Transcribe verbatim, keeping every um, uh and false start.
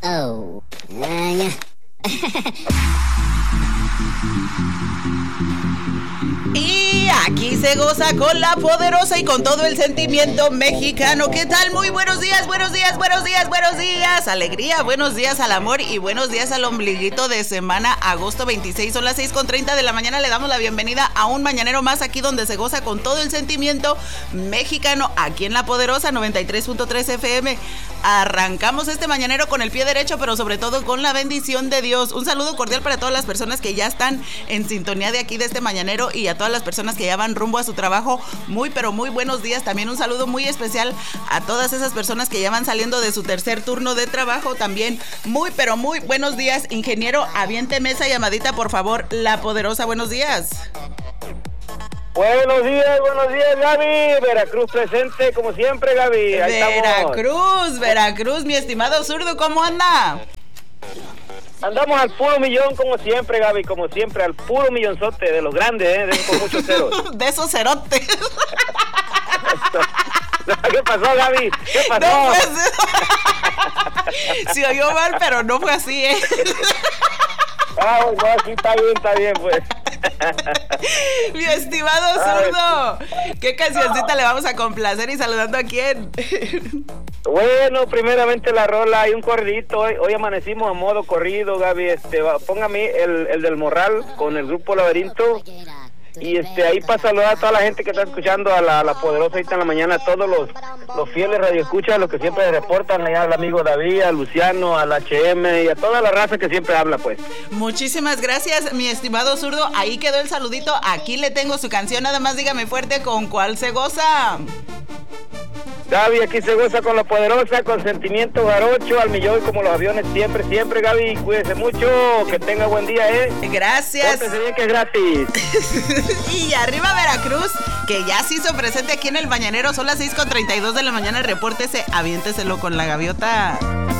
Oh. Uh, Y aquí se goza con la poderosa y con todo el sentimiento mexicano. ¿Qué tal? Muy buenos días, buenos días, buenos días, buenos días. Alegría, buenos días al amor y buenos días al ombliguito de semana, agosto veintiséis. Son las seis con treinta de la mañana. Le damos la bienvenida a un mañanero más aquí donde se goza con todo el sentimiento mexicano. Aquí en La Poderosa noventa y tres punto tres F M. Arrancamos este mañanero con el pie derecho, pero sobre todo con la bendición de Dios. Un saludo cordial para todas las personas que ya están en sintonía de aquí de este mañanero y a todas las personas que ya van rumbo a su trabajo. Muy pero muy buenos días. También un saludo muy especial a todas esas personas que ya van saliendo de su tercer turno de trabajo. También muy pero muy buenos días. Ingeniero, aviénteme esa llamadita por favor. La Poderosa, buenos días. Buenos días, buenos días, Gaby. Veracruz presente, como siempre, Gaby. Ahí Veracruz, estamos. Veracruz, mi estimado zurdo, ¿cómo anda? Andamos al puro millón, como siempre, Gaby, como siempre, al puro millonzote, de los grandes, ¿eh? De esos con muchos ceros. De esos cerotes. ¿Qué pasó, Gaby? ¿Qué pasó? No fue así. Se oyó mal, pero no fue así, ¿eh? Ah, no, sí, está bien, está bien, pues. Mi estimado zurdo, ¿qué cancioncita le vamos a complacer y saludando a quién? Bueno, primeramente la rola, hay un corridito, hoy, hoy amanecimos a modo corrido, Gaby, este, va, póngame el, el del Morral con el grupo Laberinto. Y este ahí para saludar a toda la gente que está escuchando a la, a la Poderosa ahorita en la mañana, a todos los, los fieles radioescuchas, los que siempre reportan, allá al amigo David, a Luciano, al H M y a toda la raza que siempre habla, pues. Muchísimas gracias, mi estimado zurdo. Ahí quedó el saludito. Aquí le tengo su canción, nada más dígame fuerte con cuál se goza. Gaby, aquí se goza con la Poderosa, con sentimiento jarocho, al millón como los aviones, siempre, siempre, Gaby, cuídese mucho, que tenga buen día, ¿eh? Gracias. Pórtese bien que es gratis. Y arriba Veracruz, que ya se hizo presente aquí en el mañanero, son las seis con treinta y dos de la mañana, repórtese, aviénteselo con la gaviota.